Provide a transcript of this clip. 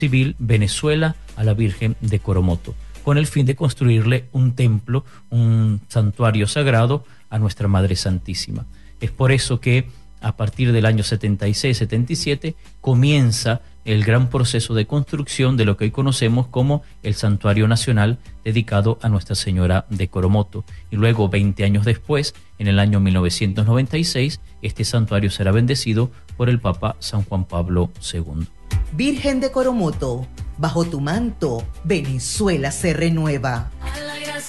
civil Venezuela a la Virgen de Coromoto, con el fin de construirle un templo, un santuario sagrado a nuestra Madre Santísima. Es por eso que a partir del año 76-77 comienza el gran proceso de construcción de lo que hoy conocemos como el Santuario Nacional dedicado a Nuestra Señora de Coromoto. Y luego, 20 años después, en el año 1996, este santuario será bendecido por el Papa San Juan Pablo II. Virgen de Coromoto, bajo tu manto, Venezuela se renueva.